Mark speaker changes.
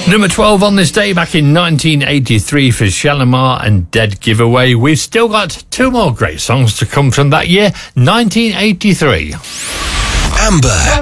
Speaker 1: Number 12 on this day back in 1983 for Shalimar and Dead Giveaway. We've still got two more great songs to come from that year, 1983.
Speaker 2: Amber.